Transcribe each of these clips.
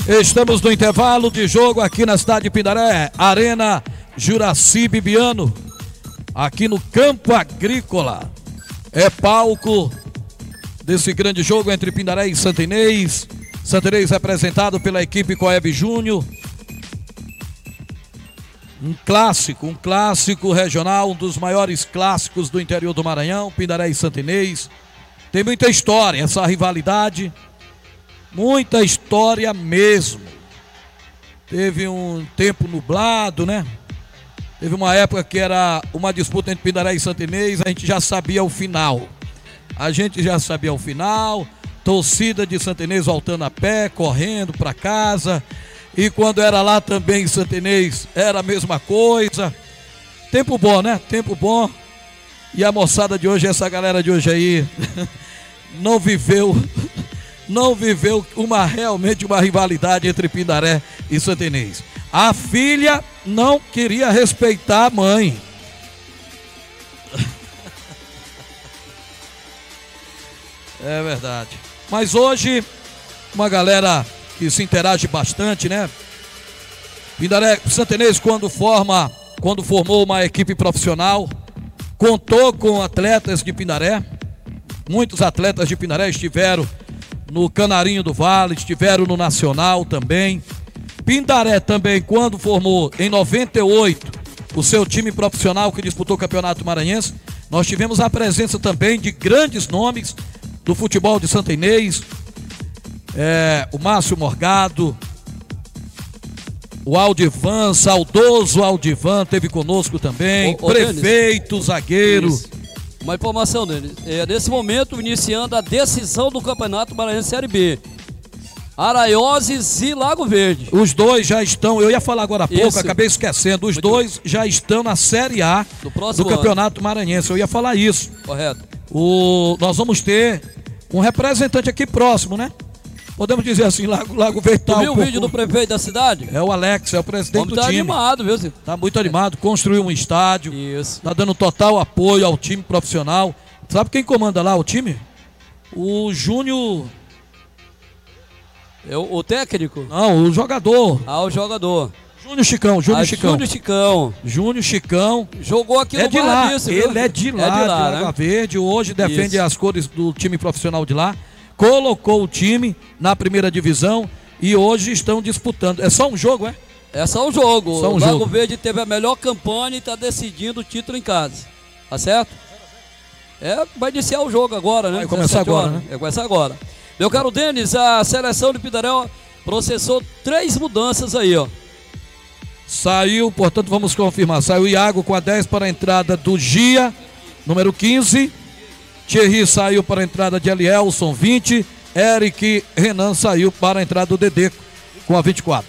Estamos no intervalo de jogo aqui na cidade de Pindaré, Arena Juraci Bibiano, aqui no Campo Agrícola. É palco desse grande jogo entre Pindaré e Santa Inês. Santa Inês representado pela equipe Coeb Júnior. Um clássico regional, um dos maiores clássicos do interior do Maranhão, Pindaré e Santa Inês. Tem muita história essa rivalidade, muita história mesmo. Teve um tempo nublado, né? Teve uma época que era uma disputa entre Pindaré e Santa Inês, a gente já sabia o final. Torcida de Santa Inês voltando a pé, correndo para casa. E quando era lá também em Santa Inês, era a mesma coisa. Tempo bom, né? Tempo bom. E a moçada de hoje, essa galera de hoje aí, não viveu realmente uma rivalidade entre Pindaré e Santa Inês. A filha não queria respeitar a mãe. É verdade. Mas hoje, uma galera que se interage bastante, né? Pindaré, Santa Inês, quando formou uma equipe profissional, contou com atletas de Pindaré. Muitos atletas de Pindaré estiveram no Canarinho do Vale, estiveram no Nacional também. Pindaré também, quando formou em 98 o seu time profissional que disputou o Campeonato Maranhense, nós tivemos a presença também de grandes nomes do futebol de Santa Inês, o Márcio Morgado, o Aldivan, saudoso Aldivan, teve conosco também, prefeito, Denis, zagueiro. Isso. Uma informação dele, nesse momento iniciando a decisão do Campeonato Maranhense Série B, Araioses e Lago Verde. Os dois já estão, eu ia falar agora há pouco, acabei esquecendo, os dois já estão na Série A do Campeonato Maranhense, eu ia falar isso. Correto. Nós vamos ter um representante aqui próximo, né? Podemos dizer assim, Lago Verde tá. Tu viu o vídeo do prefeito da cidade? É o Alex, é o presidente do time. Tá animado, viu, Zé? Tá muito animado, construiu um estádio. Isso. Tá dando total apoio ao time profissional. Sabe quem comanda lá o time? O Júnior. O técnico? Não, o jogador. O jogador. Júnior Chicão. Júnior Chicão. Jogou aqui no Vale disso, ele é de lá, de Lago Verde. Hoje defende as cores do time profissional de lá. Colocou o time na primeira divisão e hoje estão disputando. É só um jogo, é? É só um jogo. O Lago Verde teve a melhor campanha e está decidindo o título em casa. Tá certo? Vai iniciar o jogo agora, né? Vai começar agora, né? Vai começar agora. Meu caro Denis, a seleção de Pindaré processou 3 mudanças aí, ó. Saiu, portanto, vamos confirmar. Saiu o Iago com a 10 para a entrada do Gia, número 15. Thierry saiu para a entrada de Elielson, 20. Eric Renan saiu para a entrada do Dedeco, com a 24.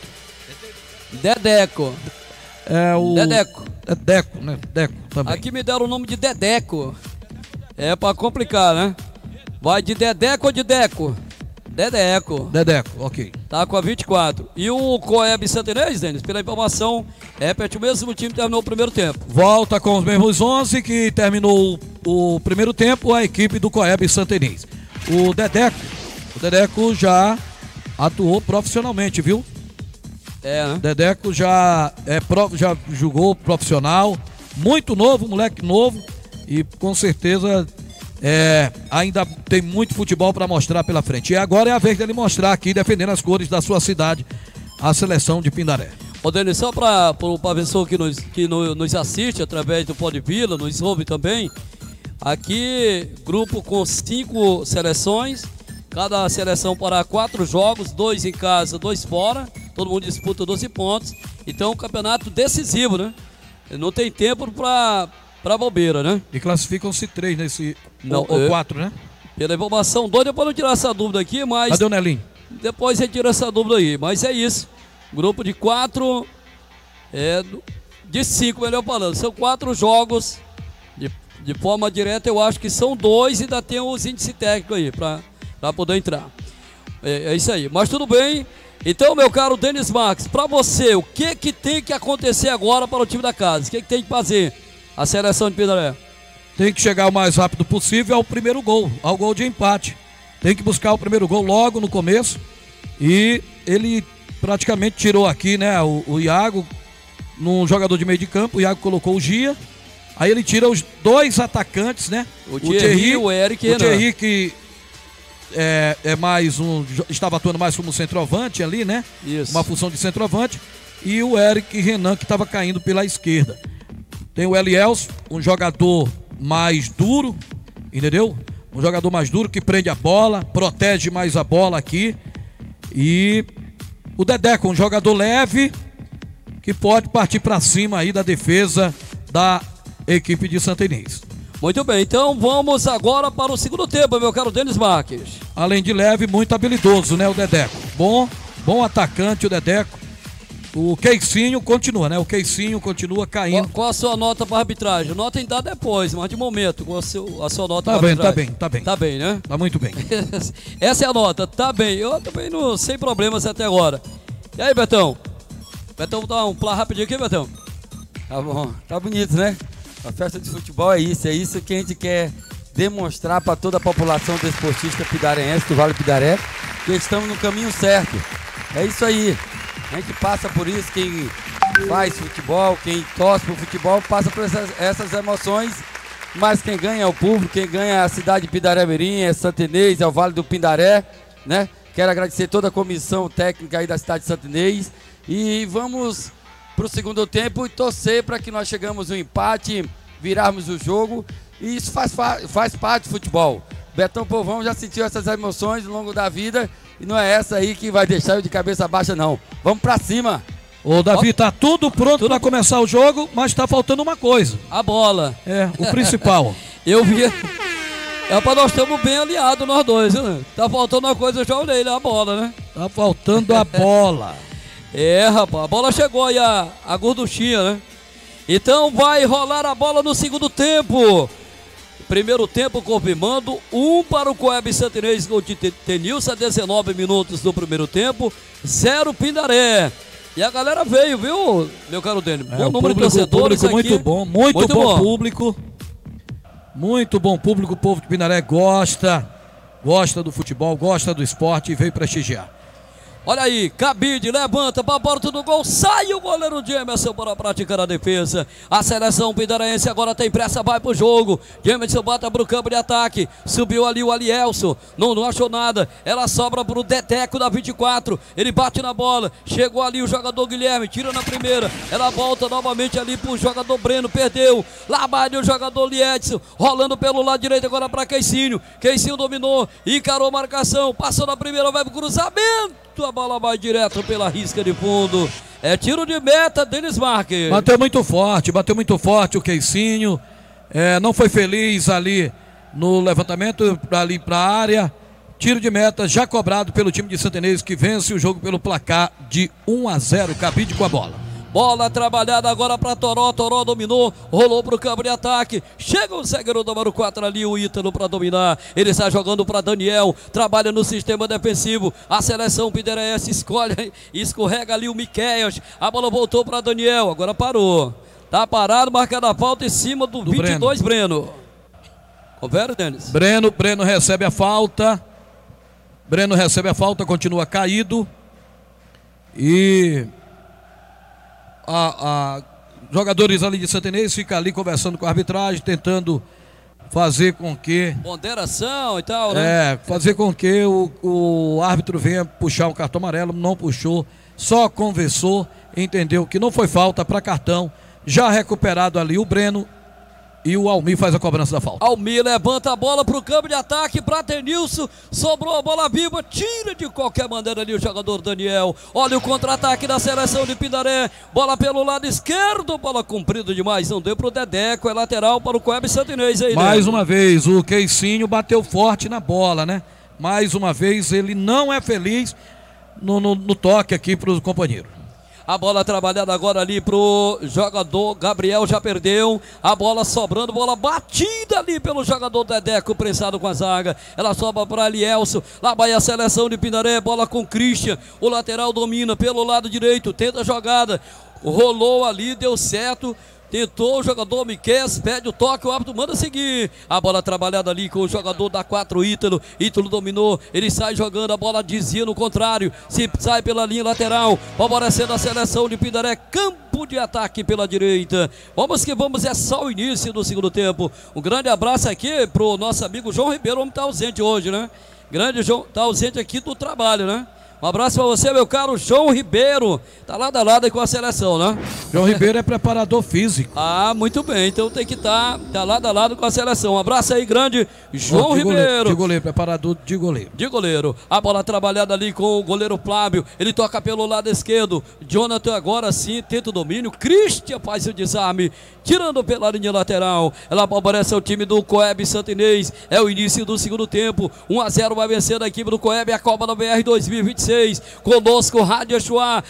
Dedeco. Dedeco, né? Deco também. Aqui me deram o nome de Dedeco. É para complicar, né? Vai de Dedeco ou de Deco? Dedeco, ok. Tá com a 24. E o Coeb Santa Inês, Denis, pela informação, repete, o mesmo time terminou o primeiro tempo. Volta com os mesmos 11 que terminou o primeiro tempo, a equipe do Coeb Santa Inês. O Dedeco já atuou profissionalmente, viu? Né? Dedeco já jogou profissional, muito novo, moleque novo, e com certeza ainda tem muito futebol para mostrar pela frente. E agora é a vez dele mostrar aqui, defendendo as cores da sua cidade, a seleção de Pindaré. Denis, só para o pessoal que nos assiste através do Pod Vila, nos ouve também, aqui grupo com 5 seleções, cada seleção para 4 jogos, 2 em casa, 2 fora, todo mundo disputa 12 pontos, então um campeonato decisivo, né? Não tem tempo para bobeira, né? E classificam-se 3 nesse, ou 4, né? Pela informação, doido para não tirar essa dúvida aqui, mas... Cadê o Nelinho? Depois você tira essa dúvida aí, mas é isso. Grupo de 4, de 5, melhor falando. São 4 jogos, de forma direta eu acho que são 2 e ainda tem os índices técnicos aí, para poder entrar. É isso aí, mas tudo bem. Então, meu caro Denis Marques, para você, o que tem que acontecer agora para o time da casa? O que tem que fazer a seleção de Pindaré? Tem que chegar o mais rápido possível ao primeiro gol, ao gol de empate. Tem que buscar o primeiro gol logo no começo. E ele praticamente tirou aqui, né, o Iago, num jogador de meio de campo. O Iago colocou o Gia. Aí ele tira os dois atacantes, né? O Thierry, o Eric e o Thierry, que é mais estava atuando mais como centroavante ali, né? Isso. Uma função de centroavante. E o Eric Renan, que estava caindo pela esquerda. Tem o Elielso, um jogador mais duro, entendeu? Um jogador mais duro que prende a bola, protege mais a bola aqui. E o Dedeco, um jogador leve, que pode partir para cima aí da defesa da equipe de Santa Inês. Muito bem, então vamos agora para o segundo tempo, meu caro Denis Marques. Além de leve, muito habilidoso, né, o Dedeco. Bom atacante o Dedeco. O Queicinho continua, né? O Queicinho continua caindo. Qual a sua nota para a arbitragem? Nota em dar depois, mas de momento, qual a sua nota para a arbitragem? Tá bem. Tá bem, né? Tá muito bem. Essa é a nota, tá bem. Eu também não sem problemas até agora. E aí, Betão? Betão, dá um plá rapidinho aqui, Betão. Tá bom, tá bonito, né? A festa de futebol é isso que a gente quer demonstrar para toda a população desportista pidarense do Vale Pidaré, que estamos no caminho certo. É isso aí. A gente passa por isso, quem faz futebol, quem torce pro futebol, passa por essas emoções, mas quem ganha é o público, quem ganha é a cidade de Pindaré Mirim, é Santa Inês, é o Vale do Pindaré, né? Quero agradecer toda a comissão técnica aí da cidade de Santa Inês e vamos pro segundo tempo e torcer para que nós chegamos ao empate, virarmos o jogo, e isso faz parte do futebol. Betão Povão já sentiu essas emoções ao longo da vida e não é essa aí que vai deixar eu de cabeça baixa, não. Vamos pra cima. Ô, Davi, tá tudo pronto para começar o jogo, mas tá faltando uma coisa. A bola. É, o principal. Eu vi. Rapaz, nós estamos bem aliados, nós dois, né? Tá faltando uma coisa, eu já olhei lá, a bola, né? Tá faltando a bola. É, rapaz, a bola chegou aí, a gorduchinha, né? Então vai rolar a bola no segundo tempo. Primeiro tempo confirmando, 1 para o Coeb Santa Inês, gol de Tenilson, 19 minutos do primeiro tempo, 0 Pindaré. E a galera veio, viu, meu caro Dênio? Bom número de torcedores aqui. Muito bom, muito bom público. Muito bom público, o povo de Pindaré gosta do futebol, gosta do esporte e veio prestigiar. Olha aí, Cabide levanta para a porta do gol, sai o goleiro Jamerson para praticar a defesa. A seleção pindarense agora tem pressa, vai pro jogo. Jamerson bota pro campo de ataque, subiu ali o Alielso, não achou nada. Ela sobra pro Dedeco da 24, ele bate na bola, chegou ali o jogador Guilherme, tira na primeira. Ela volta novamente ali pro jogador Breno, perdeu. Lá vai o jogador Liedson, rolando pelo lado direito agora para Queicinho. Queicinho dominou, encarou a marcação, passou na primeira, vai pro cruzamento. A bola vai direto pela risca de fundo. É tiro de meta, Denis Marques. Bateu muito forte o Queicinho. Não foi feliz ali no levantamento, ali para a área. Tiro de meta já cobrado pelo time de Santa Inês, que vence o jogo pelo placar de 1-0. Cabide com a bola. Bola trabalhada agora para Toró. Toró dominou, rolou para o campo de ataque. Chega o zagueiro número 4 ali, o Ítalo, para dominar. Ele está jogando para Daniel. Trabalha no sistema defensivo. A seleção pidarense escorrega ali o Miqueias. A bola voltou para Daniel. Agora parou. Tá parado, marcada a falta em cima do 22, Breno. Confere, Denis. Breno recebe a falta. Continua caído. E jogadores ali de Santa Inês ficam ali conversando com a arbitragem, tentando fazer com que ponderação e tal, né? Fazer com que o árbitro venha puxar um cartão amarelo. Não puxou, só conversou, entendeu que não foi falta para cartão. Já recuperado ali o Breno, e o Almir faz a cobrança da falta. Almir levanta a bola para o campo de ataque para Tenilson. Sobrou a bola viva. Tira de qualquer maneira ali o jogador Daniel. Olha o contra-ataque da seleção de Pindaré. Bola pelo lado esquerdo. Bola comprida demais. Não deu para o Dedeco. É lateral para o Coeb Santa Inês aí, mais uma vez o Queicinho bateu forte na bola, né? Mais uma vez ele não é feliz no toque aqui para o companheiro. A bola trabalhada agora ali pro jogador Gabriel, já perdeu. A bola sobrando, bola batida ali pelo jogador Dedeco, prensado com a zaga. Ela sobra para Elielso. Lá vai a seleção de Pindaré, bola com Christian. O lateral domina pelo lado direito, tenta a jogada. Rolou ali, deu certo. tentou o jogador Miqueias, pede o toque, o árbitro manda seguir. A bola trabalhada ali com o jogador da 4, Ítalo. Ítalo dominou, ele sai jogando, a bola desvia no contrário, se sai pela linha lateral, favorecendo a seleção de Pindaré, campo de ataque pela direita. Vamos que vamos, é só o início do segundo tempo. Um grande abraço aqui pro nosso amigo João Ribeiro, homem tá ausente hoje, né? Grande João, tá ausente aqui do trabalho, né? Um abraço para você, meu caro João Ribeiro. Tá lado a lado aí com a seleção, né? João Ribeiro é preparador físico. Ah, muito bem. Então tem que estar lado a lado com a seleção. Um abraço aí, grande João Ribeiro. De goleiro, preparador de goleiro. De goleiro. A bola trabalhada ali com o goleiro Flávio. Ele toca pelo lado esquerdo. Jonathan agora sim tenta o domínio. Christian faz o desarme, tirando pela linha lateral. Ela favorece o time do Coeb Santo Inês. É o início do segundo tempo. 1-0 vai vencendo a equipe do Coeb, a Copa da BR 2026. Conosco, Rádio Exuá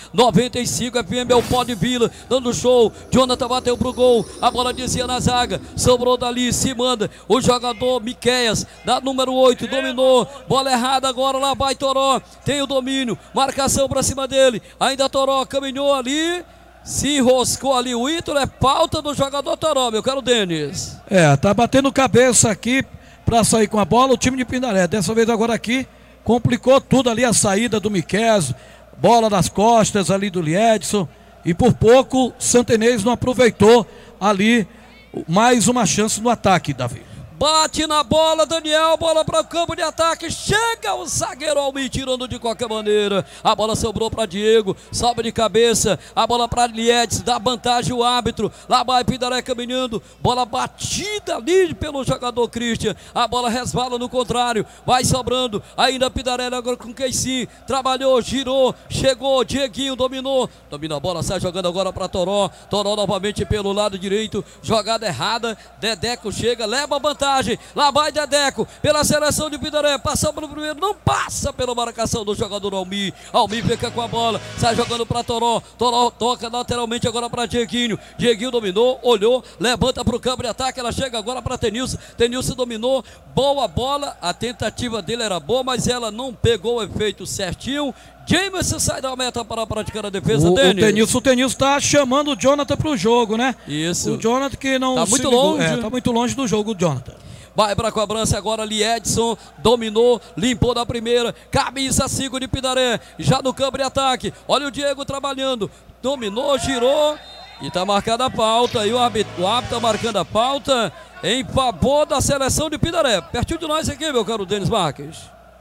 95 FM, é o Pó de Vila, dando show. Jonathan bateu pro gol, a bola descia na zaga, sobrou dali, se manda o jogador Miqueias, da número 8, dominou, bola errada agora, lá vai Toró, tem o domínio, marcação pra cima dele, ainda Toró caminhou ali, se enroscou ali o Ítalo, é falta do jogador Toró, meu caro Denis. Tá batendo cabeça aqui pra sair com a bola o time de Pindaré, dessa vez agora aqui complicou tudo ali, a saída do Miqueias, bola nas costas ali do Liedson, e por pouco Santo Inês não aproveitou ali mais uma chance no ataque, Davi. Bate na bola, Daniel, bola para o campo de ataque, chega o zagueiro Almir, tirando de qualquer maneira, a bola sobrou para Diego, sobe de cabeça, a bola para Liedes, dá vantagem o árbitro, lá vai Pindaré caminhando, bola batida ali pelo jogador Christian, a bola resvala no contrário, vai sobrando, ainda Pindaré agora com Keici, trabalhou, girou, chegou, Dieguinho dominou, domina a bola, sai jogando agora para Toró, Toró novamente pelo lado direito, jogada errada, Dedeco chega, leva a vantagem, lá vai Dedeco, pela seleção de Pindaré, passou pelo primeiro, não passa pela marcação do jogador Almir, Almir fica com a bola, sai jogando para Toró, Toró toca lateralmente agora para Dieguinho, Dieguinho dominou, olhou, levanta para o campo de ataque, ela chega agora para Tenilson, Tenilson dominou, boa bola, a tentativa dele era boa, mas ela não pegou o efeito certinho. Jameson sai da meta para praticar a defesa dele. O Tenilson tá chamando o Jonathan pro jogo, né? Isso. O Jonathan que não tá muito longe. Tá muito longe do jogo, o Jonathan. Vai para a cobrança agora ali, Edson dominou, limpou da primeira, camisa 5 de Pindaré, já no campo de ataque, olha o Diego trabalhando, dominou, girou e tá marcada a pauta, e o árbitro tá marcando a pauta em favor da seleção de Pindaré, pertinho de nós aqui, meu caro Denis Marques.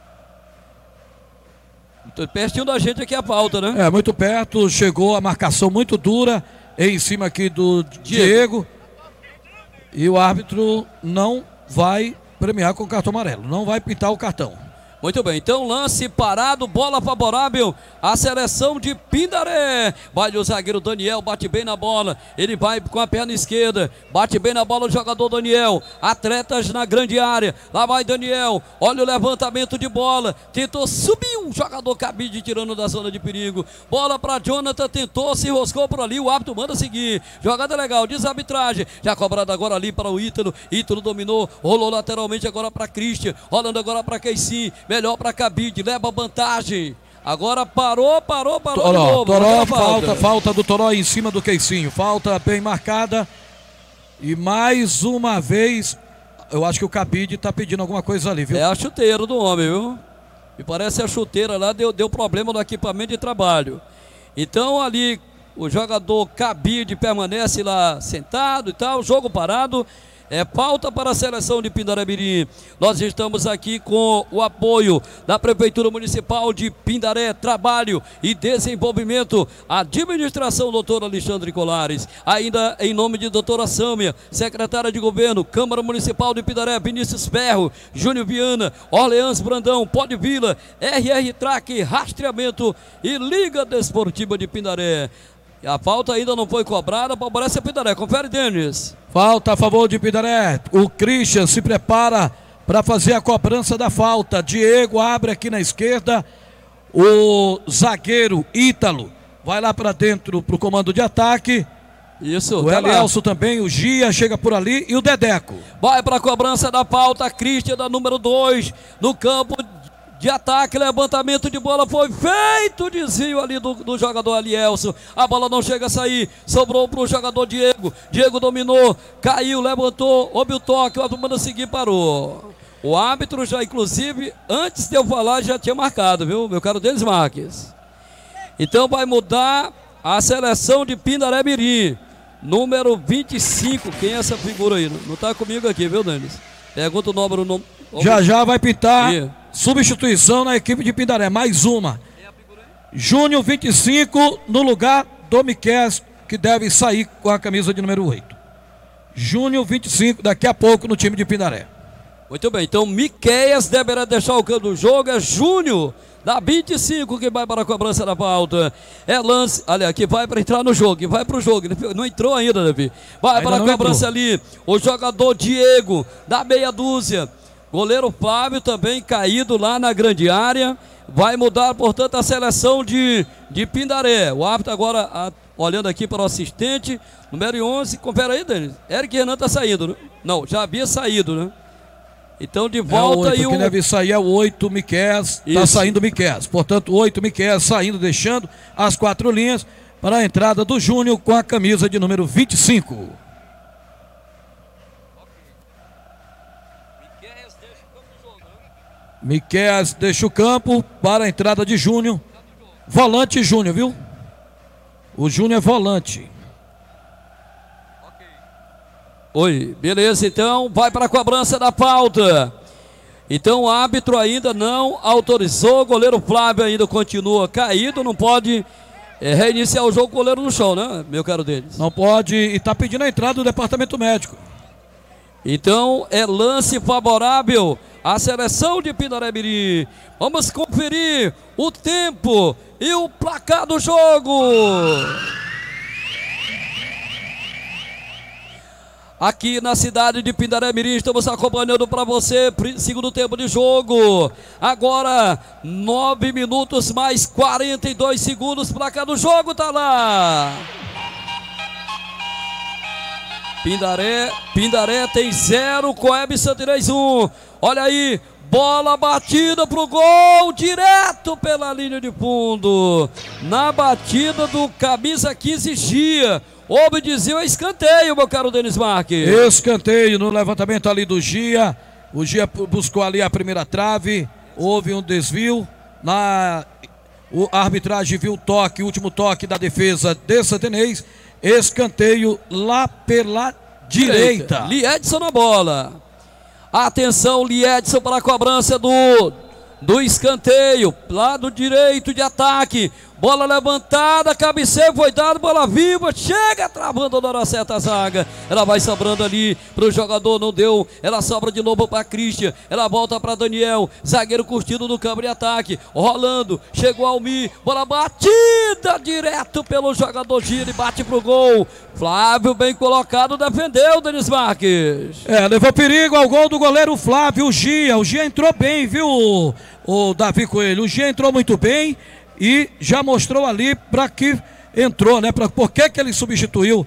Pertinho da gente aqui a pauta, né? Muito perto, chegou a marcação muito dura em cima aqui do Diego. E o árbitro não vai premiar com o cartão amarelo, não vai pintar o cartão. Muito bem, então lance parado, bola favorável à seleção de Pindaré. Vai o zagueiro Daniel, bate bem na bola, ele vai com a perna esquerda, bate bem na bola o jogador Daniel, atletas na grande área, lá vai Daniel, olha o levantamento de bola, tentou subir o jogador Cabide tirando da zona de perigo, bola para Jonathan, tentou, se enroscou por ali, o árbitro manda seguir, jogada legal, desarbitragem, já cobrado agora ali para o Ítalo, Ítalo dominou, rolou lateralmente agora para Christian, rolando agora para Keici, melhor para Cabide, leva vantagem. Agora parou de novo. Toró, falta do Toró em cima do Queicinho. Falta bem marcada. E mais uma vez, eu acho que o Cabide tá pedindo alguma coisa ali, viu? É a chuteira do homem, viu? Me parece a chuteira lá, deu problema no equipamento de trabalho. Então ali o jogador Cabide permanece lá sentado e tal, jogo parado. É falta para a seleção de Pindaré-Mirim. Nós estamos aqui com o apoio da Prefeitura Municipal de Pindaré, Trabalho e Desenvolvimento, administração doutor Alexandre Colares. Ainda em nome de doutora Sâmia, secretária de Governo, Câmara Municipal de Pindaré, Vinícius Ferro, Júnior Viana, Orleans Brandão, Pó de Vila, RR Track, Rastreamento e Liga Desportiva de Pindaré. A falta ainda não foi cobrada, favorece a Pindaré. Confere, Denis. Falta a favor de Pindaré. O Christian se prepara para fazer a cobrança da falta. Diego abre aqui na esquerda. O zagueiro Ítalo vai lá para dentro para o comando de ataque. Isso. O Elielso também, o Gia chega por ali e o Dedeco. Vai para a cobrança da falta. Christian da número 2 no campo de ataque, levantamento de bola, foi feito desvio ali do jogador Alielson, a bola não chega a sair, sobrou para o jogador Diego dominou, caiu, levantou, houve o toque, o árbitro manda seguir, parou. O árbitro já, inclusive, antes de eu falar, já tinha marcado, viu, meu caro Denis Marques. Então vai mudar a seleção de Pindaré Mirim, número 25, quem é essa figura aí? Não está comigo aqui, viu, Denis? Pergunta o número. Já vai pintar substituição na equipe de Pindaré, mais uma. Júnior 25 no lugar do Miquel, que deve sair com a camisa de número 8. Júnior 25, daqui a pouco no time de Pindaré. Muito bem, então Miqueias deverá deixar o campo do jogo, é Júnior da 25 que vai para a cobrança da falta. É lance, olha, que vai para entrar no jogo, que vai para o jogo, não entrou ainda, Davi. Vai ainda para a cobrança ali, o jogador Diego da meia dúzia. Goleiro Flávio também caído lá na grande área. Vai mudar, portanto, a seleção de Pindaré. O árbitro agora, olhando aqui para o assistente, número 11, confere aí, Denis. Eric Renan está saindo, né? Não, já havia saído, né? Então de volta aí o que deve sair é o 8, Miquel. Está saindo o Miquel. Portanto, 8, Miquel saindo, deixando as 4 linhas para a entrada do Júnior com a camisa de número 25. Miquel deixa o campo para a entrada de Júnior. Volante Júnior, viu? O Júnior é volante. Oi, beleza, então vai para a cobrança da falta. Então o árbitro ainda não autorizou, o goleiro Flávio ainda continua caído, não pode reiniciar o jogo com o goleiro no chão, né, meu caro Denis? Não pode, e está pedindo a entrada do departamento médico. Então é lance favorável à seleção de Pindaré Mirim. Vamos conferir o tempo e o placar do jogo. Aqui na cidade de Pindaré Mirim, estamos acompanhando para você, segundo tempo de jogo. Agora, 9 minutos mais 42 segundos, placar do jogo tá lá. Pindaré tem 0, Coeb Santinês 1. Olha aí, bola batida pro gol, direto pela linha de fundo. Na batida do camisa 15 Gia. Houve desvio, é escanteio, meu caro Denis Marques. Escanteio no levantamento ali do Gia. O Gia buscou ali a primeira trave. Houve um desvio. A arbitragem viu o toque, o último toque da defesa de Santinês. Escanteio lá pela direita. Liedson na bola. Atenção, Liedson para a cobrança do escanteio. Lado direito de ataque. Bola levantada, cabeceio foi dado, bola viva, chega travando na hora certa a zaga. Ela vai sobrando ali para o jogador, não deu. Ela sobra de novo para Christian. Ela volta para Daniel, zagueiro curtido no campo de ataque. Rolando, chegou Almir, bola batida direto pelo jogador Giro e bate pro gol. Flávio bem colocado, defendeu, Denis Marques. Levou perigo ao gol do goleiro Flávio, o Gia. O Gia entrou bem, viu, o Davi Coelho? O Gia entrou muito bem. E já mostrou ali para que entrou, né? Por que ele substituiu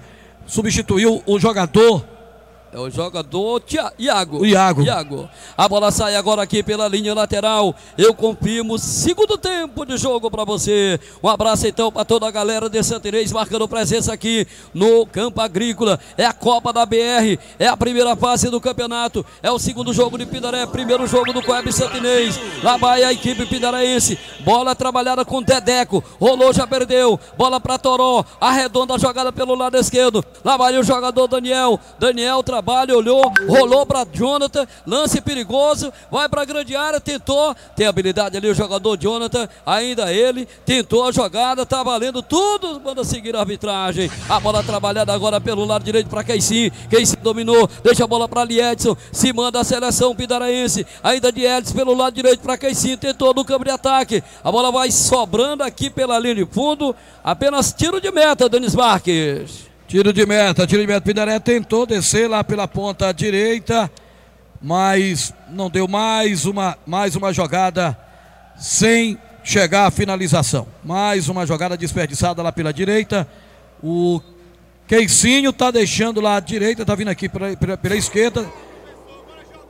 o jogador. É o jogador Iago. O Iago. A bola sai agora aqui pela linha lateral. Eu confirmo, segundo tempo de jogo para você. Um abraço então para toda a galera de Santinês, marcando presença aqui no Campo Agrícola. É a Copa da BR, é a primeira fase do campeonato. É o segundo jogo de Pindaré, primeiro jogo do Coeb Santinês. Lá vai a equipe pindarense. Bola trabalhada com Dedeco. Rolou, já perdeu. Bola para Toró. Arredonda a jogada pelo lado esquerdo. Lá vai o jogador Daniel. Daniel trabalha, olhou, rolou para Jonathan, lance perigoso, vai para a grande área, tentou, tem habilidade ali o jogador Jonathan, ainda ele, tentou a jogada, tá valendo tudo, manda seguir a arbitragem. A bola trabalhada agora pelo lado direito para Keici dominou, deixa a bola para Liedson, se manda a seleção pindaraense, ainda de Edson pelo lado direito para Keici, tentou no campo de ataque, a bola vai sobrando aqui pela linha de fundo, apenas tiro de meta, Denis Marques. Tiro de meta, Pindaré tentou descer lá pela ponta direita, mas não deu mais uma jogada sem chegar à finalização. Mais uma jogada desperdiçada lá pela direita. O Keicinho tá deixando lá à direita, tá vindo aqui pela esquerda.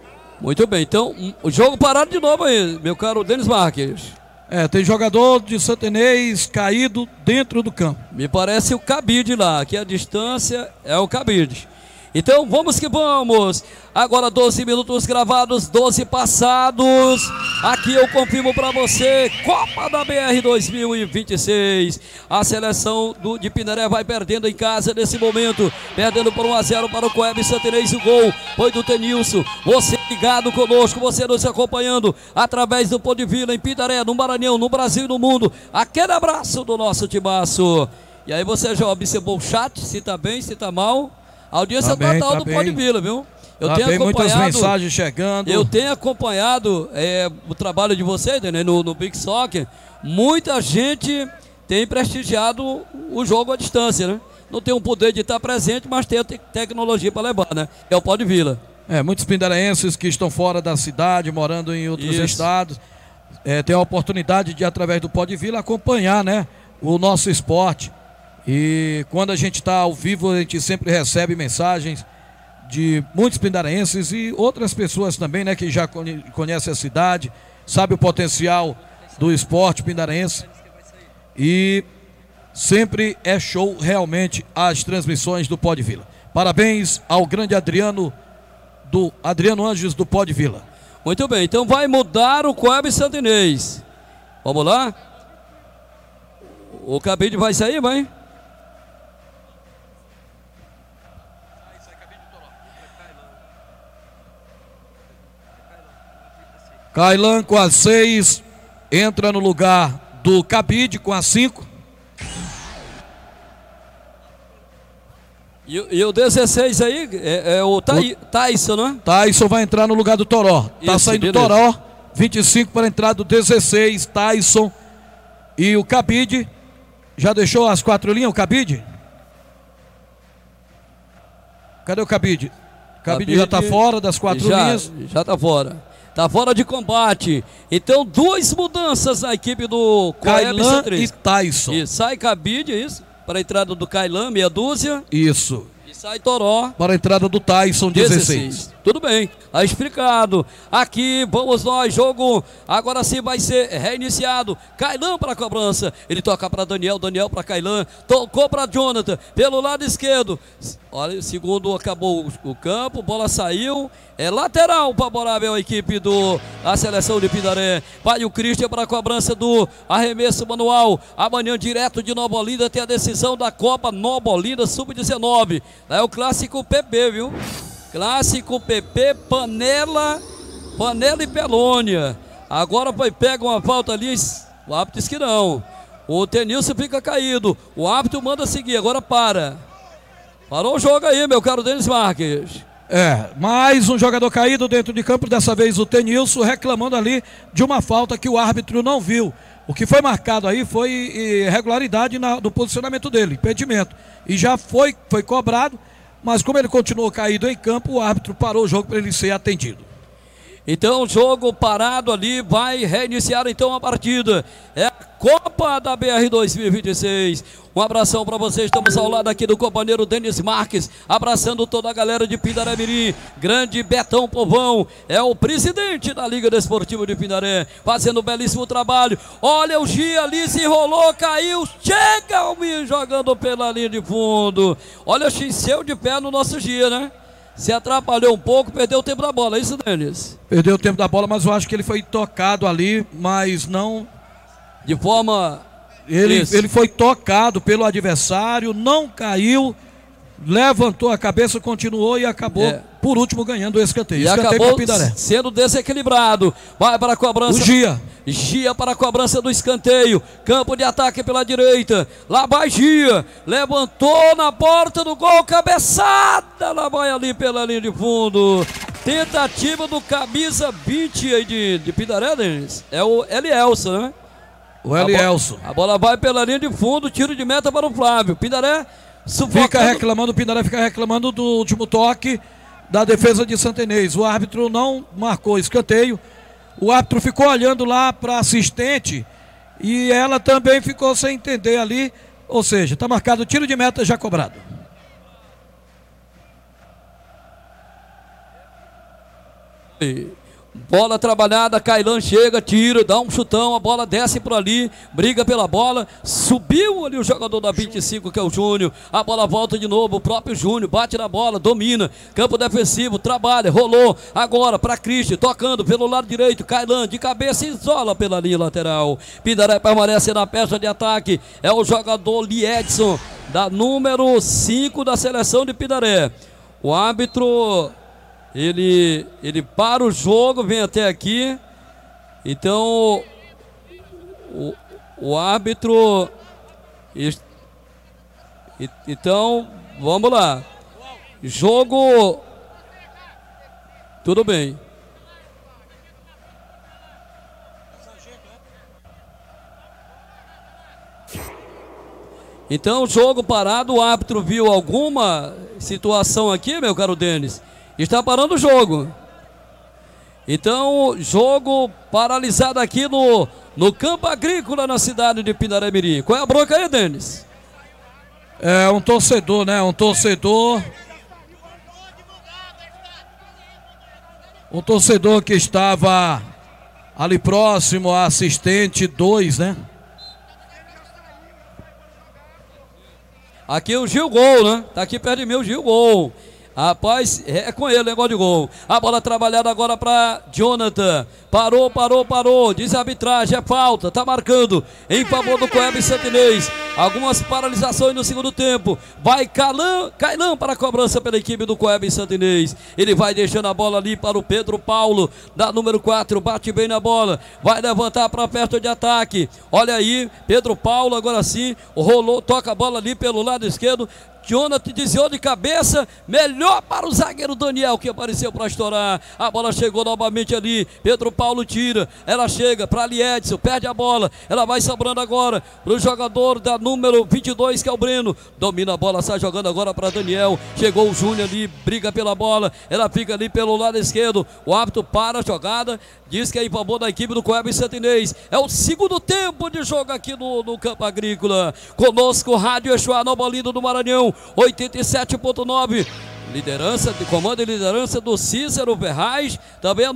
Muito bem, então o jogo parado de novo aí, meu caro Denis Marques. Tem jogador de Santa Inês caído dentro do campo. Me parece o cabide lá, aqui a distância é o cabide. Então vamos que vamos. Agora 12 minutos gravados, 12 passados. Aqui eu confirmo para você, Copa da BR 2026. A seleção de Pindaré vai perdendo em casa nesse momento. Perdendo por 1-0 para o Coeb Santa Inês. O gol foi do Tenilson. Você ligado conosco, você nos acompanhando através do Pô de Vila, em Pindaré, no Maranhão, no Brasil e no mundo. Aquele abraço do nosso timaço. E aí você já observou o chat, se tá bem, se tá mal. A audiência total do Pô de Vila, viu? Eu tenho acompanhado muitas mensagens chegando. Eu tenho acompanhado o trabalho de vocês, né, no Big Soccer. Muita gente tem prestigiado o jogo à distância, né? Não tem o poder de estar presente, mas tem a tecnologia para levar, né? É o Pô de Vila. Muitos pindaraenses que estão fora da cidade, morando em outros estados, têm a oportunidade de, através do Pô de Vila, acompanhar, né, o nosso esporte. E quando a gente está ao vivo, a gente sempre recebe mensagens de muitos pindaraenses e outras pessoas também, né, que já conhecem a cidade, sabe o potencial do esporte pindaraense. E sempre é show realmente as transmissões do Pô de Vila. Parabéns ao grande Adriano Anjos do Pô de Vila. Muito bem, então vai mudar o Coeb Santa Inês. Vamos lá? O cabide vai sair, vai? Kailan com a 6 entra no lugar do Cabide com a 5. E o 16 aí é o Tyson, não é? Tyson vai entrar no lugar do Toró. Tá saindo o Toró, 25 para a entrada do 16, Tyson. E o Cabide, já deixou as 4 linhas, o Cabide? Cadê o Cabide? O Cabide já está fora das 4 linhas. Já está fora. Está fora de combate. Então, 2 mudanças na equipe do Kailan e Tyson. E sai Cabide, isso? Para a entrada do Kailan, meia dúzia. Isso. E sai Toró. Para a entrada do Tyson, 16. Tudo bem, está explicado. Aqui vamos nós, jogo agora sim vai ser reiniciado. Kailan para a cobrança. Ele toca para Daniel para Kailan. Tocou para Jonathan pelo lado esquerdo. Olha, segundo acabou o campo, bola saiu. É lateral favorável à equipe da seleção de Pindaré. Vai o Christian para a cobrança do arremesso manual. Amanhã, direto de Nova Olinda, tem a decisão da Copa Nova Olinda Sub-19. É o clássico PP, viu? Clássico PP, Panela e Pelônia. Agora pega uma falta ali. O árbitro diz que não. O Tenilson fica caído. O árbitro manda seguir. Agora para. Parou o jogo aí, meu caro Denis Marques. Mais um jogador caído dentro de campo, dessa vez o Tenilson, reclamando ali de uma falta que o árbitro não viu. O que foi marcado aí foi irregularidade do posicionamento dele, impedimento. E já foi cobrado, mas como ele continuou caído em campo, o árbitro parou o jogo para ele ser atendido. Então, jogo parado ali, vai reiniciar então a partida. É a Copa da BR 2026. Um abração para vocês, estamos ao lado aqui do companheiro Denis Marques, abraçando toda a galera de Pindaré Mirim. Grande Betão Povão, é o presidente da Liga Desportiva de Pindaré, fazendo um belíssimo trabalho. Olha o Gia ali, se enrolou, caiu, chega o Mir jogando pela linha de fundo. Olha, chinceu de pé no nosso Gia, né? Se atrapalhou um pouco, perdeu o tempo da bola, é isso, Denis? Perdeu o tempo da bola, mas eu acho que ele foi tocado ali, mas não... De forma... Ele foi tocado pelo adversário, não caiu, levantou a cabeça, continuou e acabou, por último, ganhando o escanteio. E acabou sendo desequilibrado. Vai para a cobrança. O Gia. Gia para a cobrança do escanteio. Campo de ataque pela direita. Lá vai Gia. Levantou na porta do gol. Cabeçada. Lá vai ali pela linha de fundo. Tentativa do camisa 20 aí de Pindaré, Denis. É o Elielson, né? O Elielson. A bola vai pela linha de fundo. Tiro de meta para o Flávio. Pindaré o Pindaré fica reclamando do último toque da defesa de Santa Inês. O árbitro não marcou escanteio. O árbitro ficou olhando lá para assistente e ela também ficou sem entender ali. Ou seja, está marcado o tiro de meta já cobrado. Bola trabalhada, Kailan chega, tira, dá um chutão, a bola desce por ali, briga pela bola, subiu ali o jogador da 25, que é o Júnior, a bola volta de novo, o próprio Júnior bate na bola, domina, campo defensivo, trabalha, rolou, agora para Cristian, tocando pelo lado direito, Kailan de cabeça isola pela linha lateral, Pindaré permanece na peça de ataque, é o jogador Liedson, da número 5 da seleção de Pindaré. O árbitro... Ele para o jogo, vem até aqui. Então, o árbitro... Então, vamos lá. Jogo... Tudo bem. Então, jogo parado, o árbitro viu alguma situação aqui, meu caro Denis? Está parando o jogo. Então, jogo paralisado aqui no campo agrícola na cidade de Pindaré Mirim. Qual é a bronca aí, Denis? É um torcedor, né? Um torcedor que estava ali próximo à assistente 2, né? Aqui o Gil Gol, né? Tá aqui perto de mim o Gil Gol. Rapaz, é com ele, negócio de gol. A bola trabalhada agora para Jonathan. Parou. Diz a arbitragem, é falta. Tá marcando em favor do Coeb Santinês. Algumas paralisações no segundo tempo. Vai Kailan para a cobrança pela equipe do Coeb Santinês. Ele vai deixando a bola ali para o Pedro Paulo, da número 4. Bate bem na bola. Vai levantar para perto de ataque. Olha aí, Pedro Paulo agora sim. Rolou, toca a bola ali pelo lado esquerdo. Jonathan desviou de cabeça, melhor para o zagueiro Daniel, que apareceu para estourar. A bola chegou novamente ali, Pedro Paulo tira, ela chega para ali Edson, perde a bola, ela vai sobrando agora para o jogador da número 22, que é o Breno, domina a bola, sai jogando agora para Daniel, chegou o Júnior ali, briga pela bola, ela fica ali pelo lado esquerdo, o árbitro para a jogada, diz que é em favor da equipe do Coeb Santinês. É o segundo tempo de jogo aqui no campo agrícola. Conosco, Rádio Exuá, Nova Olinda do Maranhão, 87.9. Liderança, de comando e liderança do Cícero Ferraz, também a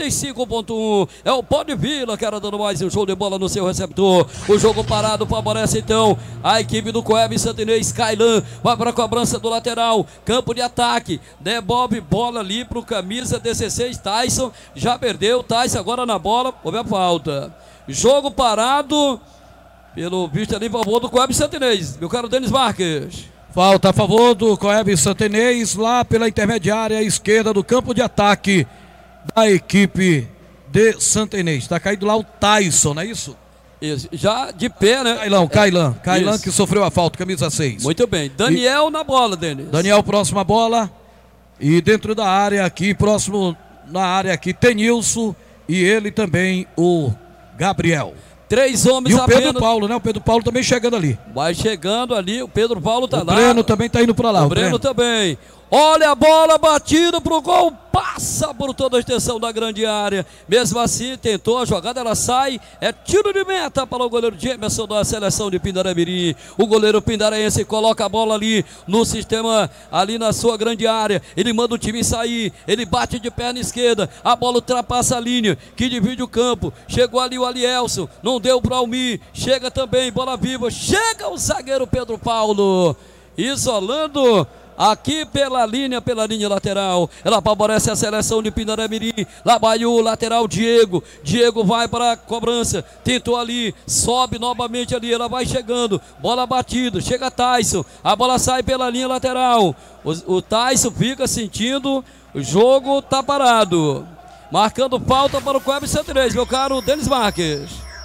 95.1. É o Pó de Vila, cara, dando mais um show de bola no seu receptor. O jogo parado favorece então a equipe do Coeb Santinês. Kailan vai para a cobrança do lateral, campo de ataque, devolve bola ali para o camisa 16, Tyson, já perdeu, Tyson agora na bola, houve a falta. Jogo parado, pelo visto ali, em favor do Coeb Santinês, meu caro Denis Marques. Falta a favor do Coeb Santinês, lá pela intermediária esquerda do campo de ataque da equipe de Santinês. Está caído lá o Tyson, não é isso? Isso, já de pé, né? Kailan que sofreu a falta, camisa 6. Muito bem, Daniel na bola, Denis. Daniel próximo à bola, e dentro da área aqui, próximo na área aqui, tem Nilson e ele também, o Gabriel. 3 homens e o Pedro apenas. Paulo, né? O Pedro Paulo também chegando ali. Vai chegando ali, o Pedro Paulo tá lá. O Breno também tá indo pra lá. O Breno também. Olha a bola batida pro gol, passa por toda a extensão da grande área. Mesmo assim, tentou a jogada, ela sai. É tiro de meta para o goleiro Jamerson da seleção de Pindaré Mirim. O goleiro pindarense coloca a bola ali no sistema, ali na sua grande área. Ele manda o time sair, ele bate de perna esquerda. A bola ultrapassa a linha que divide o campo. Chegou ali o Alielson, não deu para o Almir. Chega também, bola viva. Chega o zagueiro Pedro Paulo, isolando aqui pela linha lateral. Ela favorece a seleção de Pindaré Mirim. Lá vai o lateral Diego. Diego vai para a cobrança. Tentou ali, sobe novamente ali. Ela vai chegando. Bola batida. Chega Tyson. A bola sai pela linha lateral. O Tyson fica sentindo. O jogo tá parado. Marcando falta para o Coeb Santinês, meu caro Denis Marques.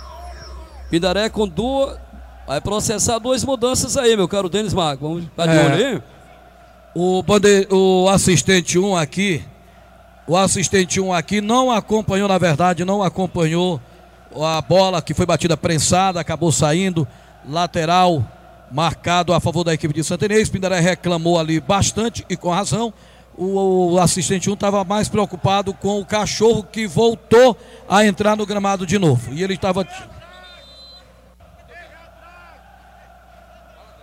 Pindaré com duas. Vai processar 2 mudanças aí, meu caro Denis Marques. Vamos ficar de olho aí. O assistente 1 aqui, não acompanhou, na verdade, não acompanhou a bola que foi batida prensada, acabou saindo, lateral marcado a favor da equipe de Santinês. Pindaré reclamou ali bastante e com razão. O assistente 1 estava mais preocupado com o cachorro que voltou a entrar no gramado de novo. E ele estava...